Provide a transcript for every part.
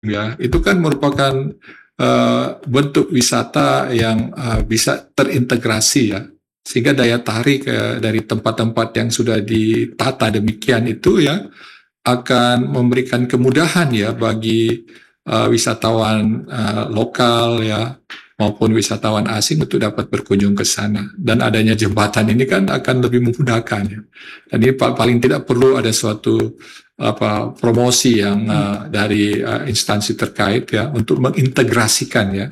ya, itu kan merupakan bentuk wisata yang bisa terintegrasi ya, sehingga daya tarik dari tempat-tempat yang sudah ditata demikian itu ya akan memberikan kemudahan ya bagi wisatawan lokal ya maupun wisatawan asing untuk dapat berkunjung ke sana. Dan adanya jembatan ini kan akan lebih memudahkan ya. Dan ini paling tidak perlu ada suatu promosi yang dari instansi terkait ya untuk mengintegrasikan ya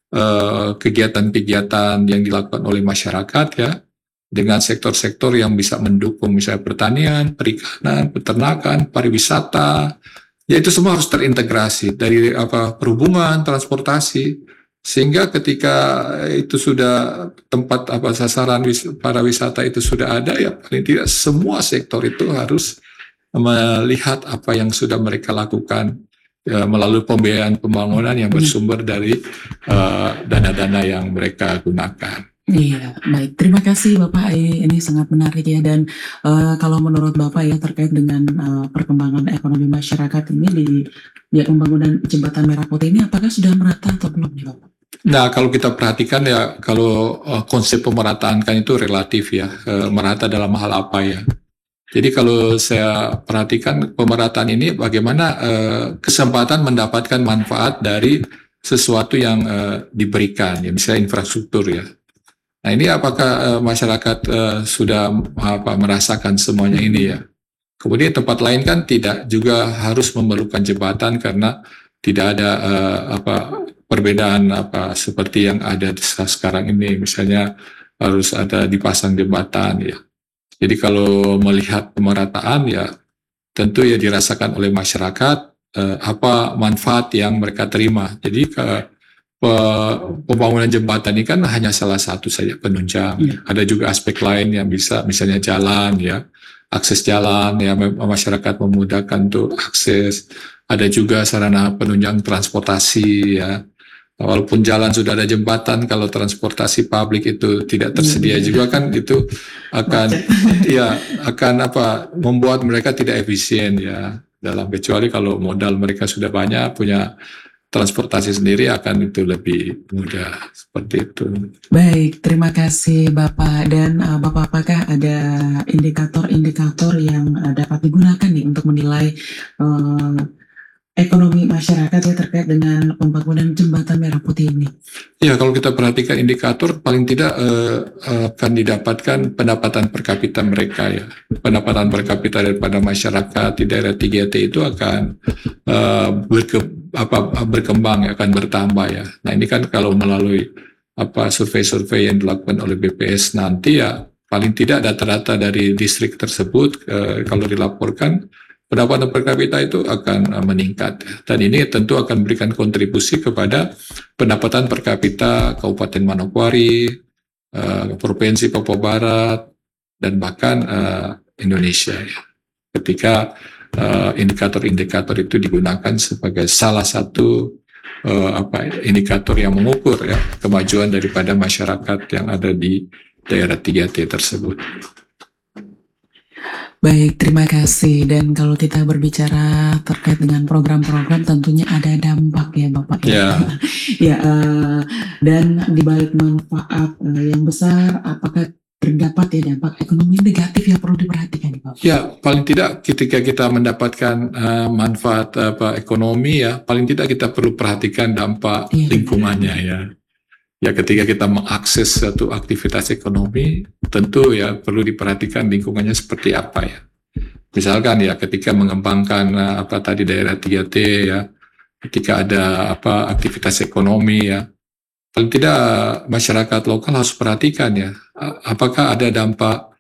kegiatan-kegiatan yang dilakukan oleh masyarakat ya dengan sektor-sektor yang bisa mendukung misalnya pertanian, perikanan, peternakan, pariwisata. Ya itu semua harus terintegrasi dari perhubungan, transportasi, sehingga ketika itu sudah tempat sasaran para wisata itu sudah ada ya paling tidak semua sektor itu harus melihat apa yang sudah mereka lakukan ya, melalui pembiayaan pembangunan yang bersumber dari dana-dana yang mereka gunakan. Iya, baik. Terima kasih Bapak. Ini sangat menarik ya. Dan kalau menurut Bapak ya terkait dengan perkembangan ekonomi masyarakat ini di pembangunan jembatan Merah Putih ini, apakah sudah merata atau belum nih Bapak? Nah, kalau kita perhatikan ya, kalau konsep pemerataan kan itu relatif ya, merata dalam hal apa ya. Jadi kalau saya perhatikan pemerataan ini bagaimana kesempatan mendapatkan manfaat dari sesuatu yang diberikan ya, misalnya infrastruktur ya. Nah ini apakah masyarakat sudah merasakan semuanya ini ya. Kemudian tempat lain kan tidak juga harus memerlukan jembatan karena tidak ada perbedaan seperti yang ada sekarang ini, misalnya harus ada dipasang jembatan ya. Jadi kalau melihat pemerataan ya tentu ya dirasakan oleh masyarakat apa manfaat yang mereka terima. Jadi pembangunan jembatan ini kan hanya salah satu saja penunjang. Ada juga aspek lain yang bisa, misalnya jalan ya, akses jalan ya, masyarakat memudahkan untuk akses. Ada juga sarana penunjang transportasi ya. Walaupun jalan sudah ada jembatan, kalau transportasi publik itu tidak tersedia juga kan itu akan membuat mereka tidak efisien ya. Kecuali kalau modal mereka sudah banyak, punya transportasi sendiri akan itu lebih mudah seperti itu. Baik, terima kasih Bapak. Dan Bapak, apakah ada indikator-indikator yang dapat digunakan nih untuk menilai ekonomi masyarakat ya terkait dengan pembangunan jembatan Merah Putih ini? Ya, kalau kita perhatikan indikator paling tidak akan didapatkan pendapatan per kapita mereka ya. Pendapatan per kapita daripada masyarakat di daerah 3T itu akan berkembang ya, akan bertambah ya. Nah ini kan kalau melalui survei-survei yang dilakukan oleh BPS nanti ya paling tidak data-data dari distrik tersebut kalau dilaporkan pendapatan per kapita itu akan meningkat. Dan ini tentu akan memberikan kontribusi kepada pendapatan per kapita Kabupaten Manokwari, Provinsi Papua Barat, dan bahkan Indonesia ya. Ketika indikator-indikator itu digunakan sebagai salah satu indikator yang mengukur ya kemajuan daripada masyarakat yang ada di daerah 3T tersebut. Baik, terima kasih. Dan kalau kita berbicara terkait dengan program-program, tentunya ada dampak ya Bapak ya. Dan di balik manfaat yang besar, apakah terdapat ya dampak ekonomi negatif yang perlu diperhatikan Bapak? Ya, paling tidak ketika kita mendapatkan manfaat ekonomi ya, paling tidak kita perlu perhatikan dampak lingkungannya ya. Ya, ketika kita mengakses suatu aktivitas ekonomi, tentu ya perlu diperhatikan lingkungannya seperti apa ya. Misalkan ya ketika mengembangkan daerah 3T ya, ketika ada aktivitas ekonomi ya, paling tidak masyarakat lokal harus perhatikan ya, apakah ada dampak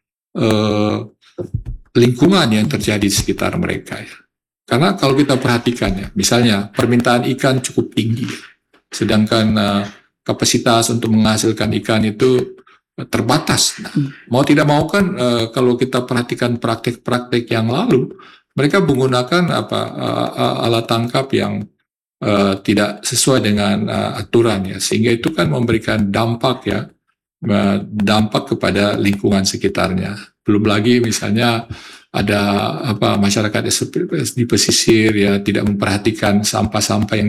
lingkungan yang terjadi di sekitar mereka ya. Karena kalau kita perhatikan ya, misalnya permintaan ikan cukup tinggi, sedangkan kapasitas untuk menghasilkan ikan itu terbatas. Nah, mau tidak mau kan kalau kita perhatikan praktik-praktik yang lalu, mereka menggunakan alat tangkap yang tidak sesuai dengan aturan ya, sehingga itu kan memberikan dampak kepada lingkungan sekitarnya. Belum lagi misalnya ada masyarakat di pesisir ya tidak memperhatikan sampah-sampah yang